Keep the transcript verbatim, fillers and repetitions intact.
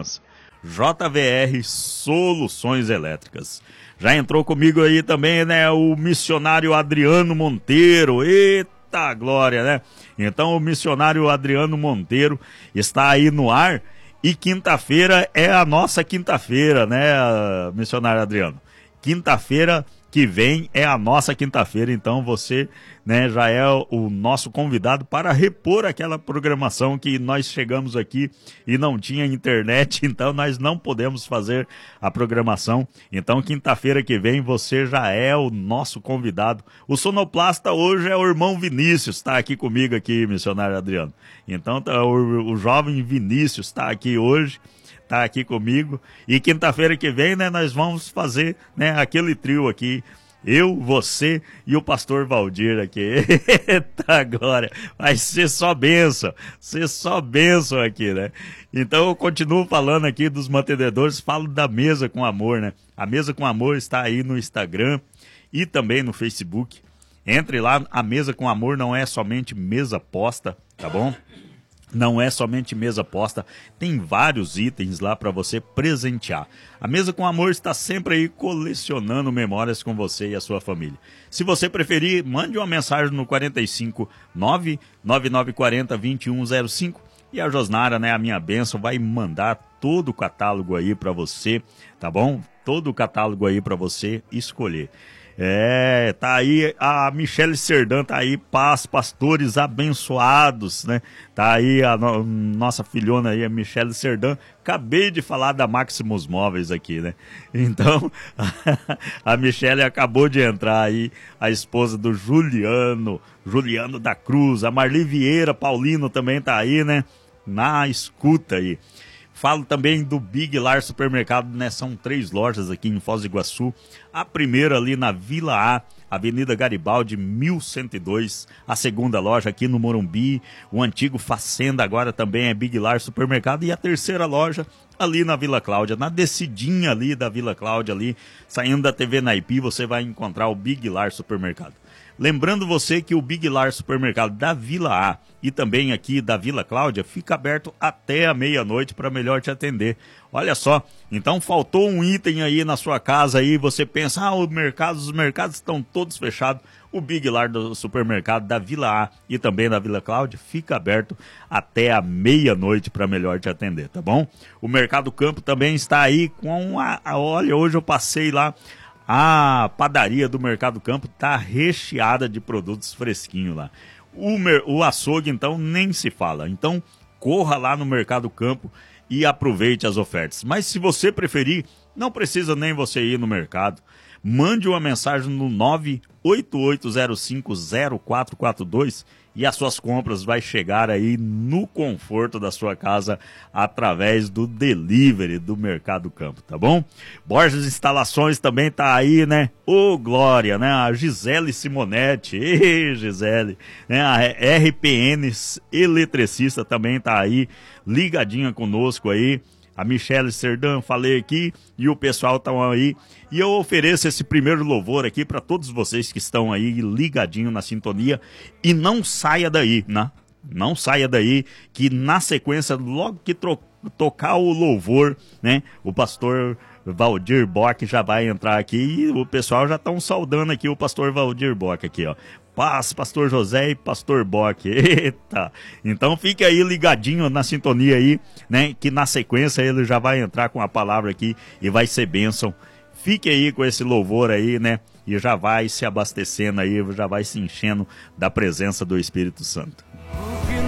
segurança. J V R Soluções Elétricas. Já entrou comigo aí também, né, o missionário Adriano Monteiro. Eita glória, né? Então o missionário Adriano Monteiro está aí no ar e quinta-feira é a nossa quinta-feira, né, missionário Adriano? Quinta-feira que vem é a nossa quinta-feira, então você, né, já é o nosso convidado para repor aquela programação que nós chegamos aqui e não tinha internet, então nós não podemos fazer a programação. Então quinta-feira que vem você já é o nosso convidado. O sonoplasta hoje é o irmão Vinícius, está aqui comigo aqui, missionário Adriano. Então tá, o, o jovem Vinícius está aqui hoje. Tá aqui comigo, e quinta-feira que vem, né, nós vamos fazer, né, aquele trio aqui, eu, você e o pastor Valdir aqui. Eita glória, vai ser só bênção, ser só bênção aqui, né? Então eu continuo falando aqui dos mantenedores, falo da Mesa com Amor, né? A Mesa com Amor está aí no Instagram e também no Facebook. Entre lá, a Mesa com Amor não é somente mesa posta, tá bom? Não é somente mesa posta, tem vários itens lá para você presentear. A Mesa com Amor está sempre aí colecionando memórias com você e a sua família. Se você preferir, mande uma mensagem no quatro cinco nove, nove nove quatro zero, dois um zero cinco e a Josnara, né, a minha bênção, vai mandar todo o catálogo aí para você, tá bom? Todo o catálogo aí para você escolher. É, tá aí a Michele Serdã, tá aí, paz, pastores abençoados, né? Tá aí a no, nossa filhona aí, a Michele Serdã. Acabei de falar da Maximus Móveis aqui, né? Então, a Michele acabou de entrar aí, a esposa do Juliano, Juliano da Cruz. A Marli Vieira Paulino também tá aí, né? Na escuta aí. Falo também do Big Lar Supermercado, né? São três lojas aqui em Foz do Iguaçu. A primeira ali na Vila A, Avenida Garibaldi, mil cento e dois. A segunda loja aqui no Morumbi. O antigo Facenda agora também é Big Lar Supermercado. E a terceira loja ali na Vila Cláudia, na descidinha ali da Vila Cláudia, ali, saindo da T V Naipi, você vai encontrar o Big Lar Supermercado. Lembrando você que o Big Lar Supermercado da Vila A e também aqui da Vila Cláudia fica aberto até a meia-noite para melhor te atender. Olha só, então faltou um item aí na sua casa aí, você pensa, ah, o mercado, os mercados estão todos fechados. O Big Lar do Supermercado da Vila A e também da Vila Cláudia fica aberto até a meia-noite para melhor te atender, tá bom? O Mercado Campo também está aí com a, a olha, hoje eu passei lá. A padaria do Mercado Campo tá recheada de produtos fresquinhos lá. O, mer... o açougue, então, nem se fala. Então, corra lá no Mercado Campo e aproveite as ofertas. Mas se você preferir, não precisa nem você ir no mercado. Mande uma mensagem no nove oito oito zero cinco zero quatro quatro dois e as suas compras vai chegar aí no conforto da sua casa através do delivery do Mercado Campo, tá bom? Borges Instalações também tá aí, né? Ô, glória, né? A Gisele Simonetti, ei, Gisele, né? A R P N Eletricista também tá aí, ligadinha conosco aí. A Michele Serdã, falei aqui, e o pessoal estão aí. E eu ofereço esse primeiro louvor aqui para todos vocês que estão aí ligadinho na sintonia. E não saia daí, né? Não saia daí, que na sequência, logo que tocar o louvor, né? O pastor Valdir Bock já vai entrar aqui e o pessoal já estão saudando aqui o pastor Valdir Bock aqui, ó. Paz, pastor José e pastor Bock. Eita! Então fique aí ligadinho na sintonia aí, né? Que na sequência ele já vai entrar com a palavra aqui e vai ser bênção. Fique aí com esse louvor aí, né? E já vai se abastecendo aí, já vai se enchendo da presença do Espírito Santo.